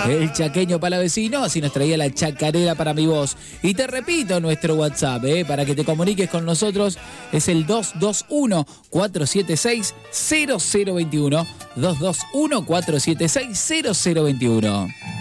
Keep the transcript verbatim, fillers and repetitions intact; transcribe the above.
el chaqueño palavecino, así nos traía la chacarera para mi voz. Y te repito nuestro WhatsApp, eh, para que te comuniques con nosotros, es el dos dos uno, cuatro siete seis, cero cero dos uno. dos dos uno, cuatro siete seis, cero cero dos uno.